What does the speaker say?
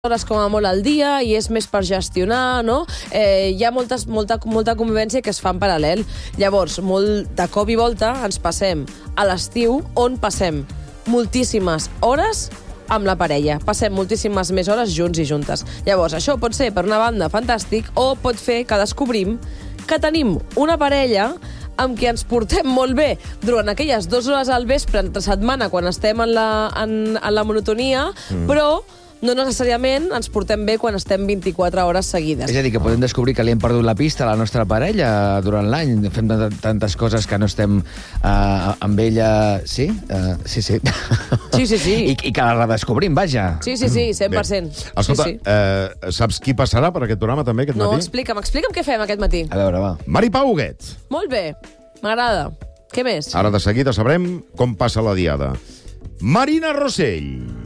hores com a molt al dia i és més per gestionar, no? Hi ha molta convivència que es fa en paral·lel. Llavors, de cop i volta ens passem a l'estiu on passem moltíssimes hores amb la parella. Passem moltíssimes més hores junts i juntes. Llavors, això pot ser, per una banda, fantàstic, o pot fer que descobrim que tenim una parella amb qui ens portem molt bé durant aquelles 2 hores al vespre entre setmana quan estem en la monotonia, però no necessàriament ens portem bé quan estem 24 hores seguides. És a dir, que podem descobrir que li hem perdut la pista a la nostra parella durant l'any. Fem tantes coses que no estem amb ella... Sí? Sí. Sí. I que la redescobrim, vaja. Sí, 100%. Bé. Escolta, sí. Saps qui passarà per aquest programa també aquest No, matí? explica'm què fem aquest matí. A veure, va. Mari Pau Huguet. Molt bé, m'agrada. Què més? Ara de seguida sabrem com passa la diada. Marina Rossell.